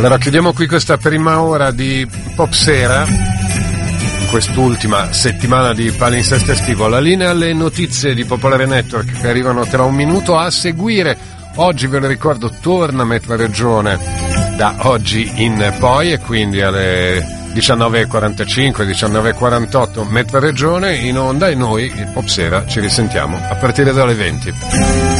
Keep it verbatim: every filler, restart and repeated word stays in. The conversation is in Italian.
Allora chiudiamo qui questa prima ora di Popsera, quest'ultima settimana di palinsesto estivo. La linea alle notizie di Popolare Network che arrivano tra un minuto. A seguire, oggi ve lo ricordo, torna Metro Regione da oggi in poi, e quindi alle diciannove e quarantacinque, diciannove e quarantotto Metro Regione in onda, e noi, il Popsera, ci risentiamo a partire dalle venti.